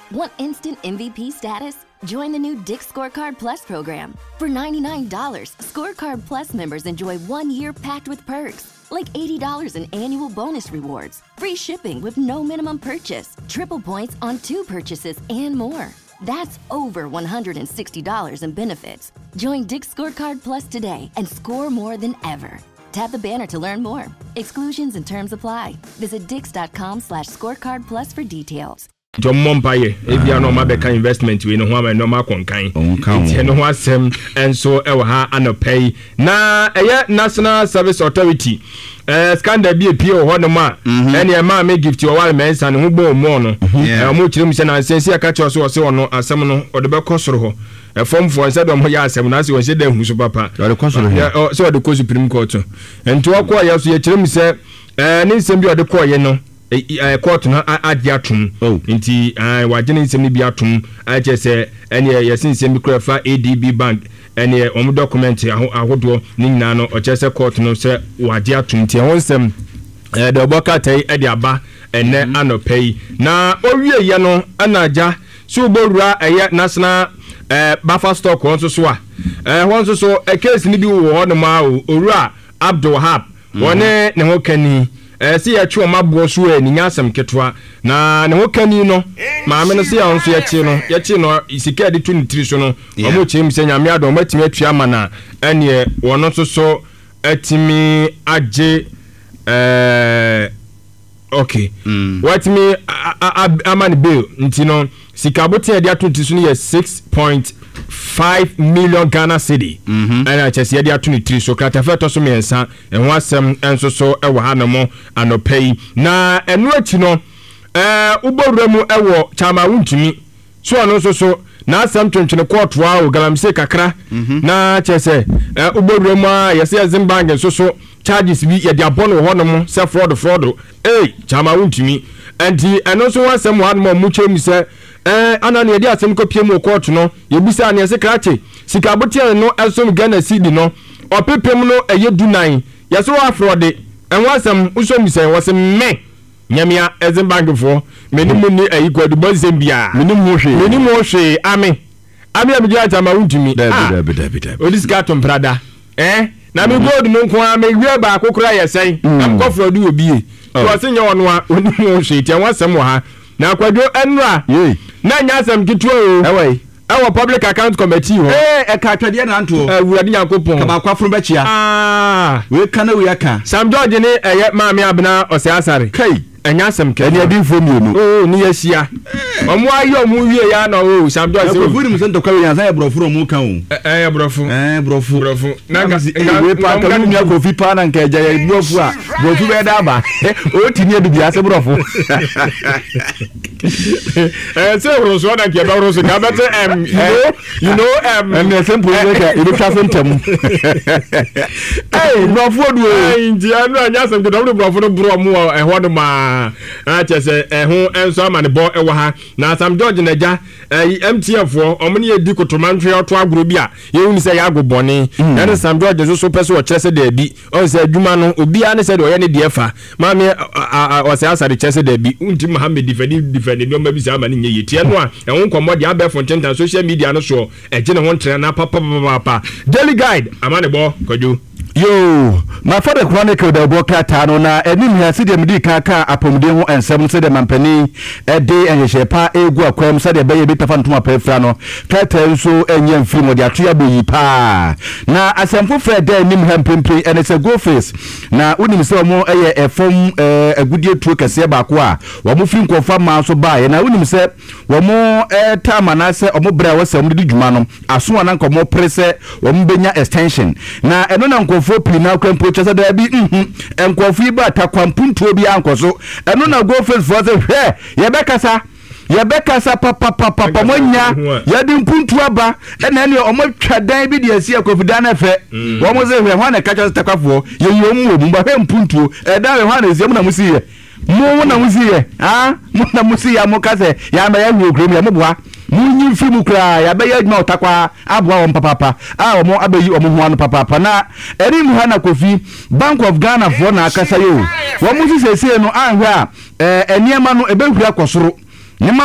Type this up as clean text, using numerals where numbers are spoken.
Want instant MVP status? Join the new Dick's Scorecard Plus program. For $99, Scorecard Plus members enjoy 1 year packed with perks, like $80 in annual bonus rewards, free shipping with no minimum purchase, triple points on 2 purchases, and more. That's over $160 in benefits. Join Dick's Scorecard Plus today and score more than ever. Tap the banner to learn more. Exclusions and terms apply. Visit dix.com/scorecard plus for details. Tom Mompaye, if you are no Mabeka investment, we know how no Makonkai. No wasem and so ewa and pay. Na National Service Authority. Scandal be a pure Honoma. Any a man may give to your wild men and who born mono. Much and sincere catch us or so no as some or the Becosro. A form for said on Hoyasem as you was said, who's papa. So the Co Supreme Court. And to acquire your children say, need some be the coy, no. Court no adiatum nti wagene nsem bi atum a che se ene yesin nsem bi krafa ADB bank ene om document ahodo ni nyina no o che se court no se wadiatum nti won nsem de obokatai e de aba ene anopai na owie ye no anaja so borura eye national buffer stock won so a won so case ni bi wo ho no ma owura Abdul Wahab wone ne ho kani si ya chuo mabo so ani nyasem ketwa na ne ho kani no maame no se ya onso ya chi no isika de 23 so no omo chim se nyame adom matimi atua mana ene wono so atimi age okay what me amani bill ntino sika bote de atunti so no 6.5 million Ghana cedi ana chese de atuni 3 so katafeto so mensa enho asem enso so ewo hanamo anopai na enu achi no ubowremu ewo chama wuntumi so ano so na asem twentwene court wa o galamse kakra na chese ubowremu a yese Zimbabwe so charges bi ye de abono honomo se fraud chama wuntumi anti eno so wasem hanamo muchemu se ana ne yedi asem kopie mu court no yebisa ne se krache sika botia no esom Ghana cedi no opepem no eye dunan yeso wa frode enwa asem usom se wasem me nyamia Zimbabwe fo menimu ni ayi kwadu bozembia menimu hwe ami abija chama wuntumi odisika tomprada na me gold no nko a me wie ba akokora yesen am kofrode obie so se nya ono a onimu hwe ti enwa asem wo ha na kwado enra na nyasam kituo ewo public account committee ho ka atwade na nto awurade yakopon ka ba kwafro be chia we kana we aka Sam George ni eye maami abna ose asare kai enyasam ke ne adinfo mienu ni yahia omo ayo omo wie ya na Sam George we furi musento kwa yansa ya brofuro mu kan brofu na nga we pa ka mu nya kofi pa na nka eja ya brofu a brofu be da ba o tini edu ase brofu so brofu na ke ba brofu ka bete you know me simple like it ka sentem brofu odu india no anyasam ke do brofu no bro mu ho do ma chese ho enso amane bo ewo ha na Sam George naja MTF fo omne edi kotomantwe oto agro bi a yewuni se ya agobone na Sam George so pese o chese da bi o se adwuma no obi a ne se de o ye ne de fa maame o se asare chese da bi unti Mohammed defend no ma bi se amane nye yetie no a ehun komodi abefo ntenta social media no so eje ne ho ntre na papa Daily Guide amane bo kojo yo my father chronicle the bokata no na enim ya sidi medi kaka apomde ho ensem se de mampani de enhyepa egu akwam se de beye bitafa ntoma pefra no kata nso enye mfiri mo de atoya boyi pa na asemfo fre de enim ha mpempre ene se go face na unim se mo eye efom agudie tuo kase ba ko a wo mo firi nkofa ma so ba na unim se wo mo tama na se omo bra wo se mo de dwuma no aso na nko mo prese wo mo benya extension na eno na nko for pina kwampo chese da bi enkofu ba takwampuntuo bi ankoso eno na go face for the hwe ye bekasa papa monya ye di mpuntu aba na ne omo twadan bi de asi akofuda na fe wo mo ze hwe ho na kacha takwafo ye yom wo mba hwe mpuntuo da hwe ho na ze mu na musiye mu na musiye mu na musiye mo kase ya ma ya hwe okrom ya mo boa munyi fimu kra ya be yadma otakwa abwa won papa omo abeyi omo ho anu papa na eri mu ha na Kofi Bank of Ghana for na akasa yo wo mu sisese no anhwe a eniema no ebehuri akosoro